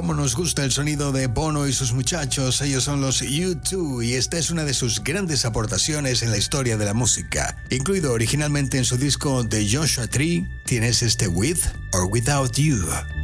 cómo nos gusta el sonido de Bono y sus muchachos. Ellos son los U2 y esta es una de sus grandes aportaciones en la historia de la música. Incluido originalmente en su disco The Joshua Tree, tienes este With or Without You.